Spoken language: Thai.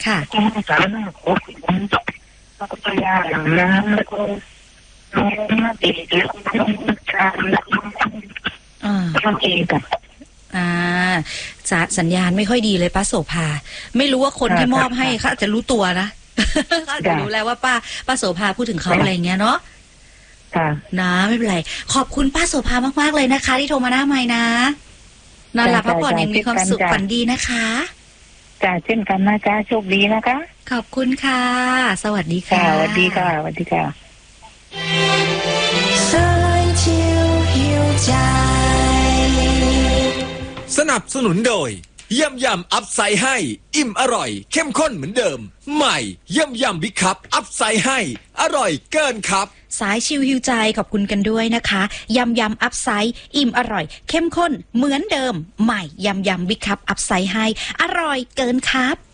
ค่ะต้องสารหน้าโคตรมันจบแล้วก็ยาอย่างนั้นแล้วก็ลงมาตีแล้วลงชาแล้วทำเองกับสัญญาณไม่ค่อยดีเลยป้าโสภาไม่รู้ว่าคนที่มอบให้เขาอาจจะรู้ตัวนะเขาอาจจะรู้แล้วว่าป้าโสภาพูดถึงเขาอะไรเงี้ยเนาะนะไม่เป็นไรขอบคุณป้าโสภามากๆเลยนะคะที่โทรมาหน้าไมค์นะนอนหลับพักผ่อนอย่างมีความสุขฝันดีนะคะจ้าเช่นกันนะจ้าโชคดีนะคะขอบคุณค่ะสวัสดีค่ะสวัสดีค่ะสวัสดีค่ะสนับสนุนโดยยำอัพไซด์ให้อิ่มอร่อยเข้มข้นเหมือนเดิมใหม่ยำบิ๊กคัพอัพไซด์ให้อร่อยเกินครับสายชิวหิวใจขอบคุณกันด้วยนะคะยำอัพไซด์อิ่มอร่อยเข้มข้นเหมือนเดิมใหม่ยำบิ๊กคัพอัพไซด์ให้อร่อยเกินครับ